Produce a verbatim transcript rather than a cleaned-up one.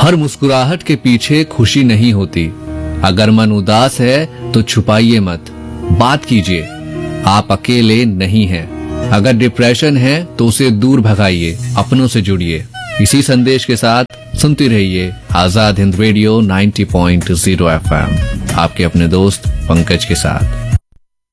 हर मुस्कुराहट के पीछे खुशी नहीं होती। अगर मन उदास है तो छुपाइए मत, बात कीजिए, आप अकेले नहीं हैं। अगर डिप्रेशन है तो उसे दूर भगाइए, अपनों से जुड़िए। इसी संदेश के साथ सुनती रहिए आजाद हिंद रेडियो नब्बे पॉइंट ज़ीरो एफएम, आपके अपने दोस्त पंकज के साथ।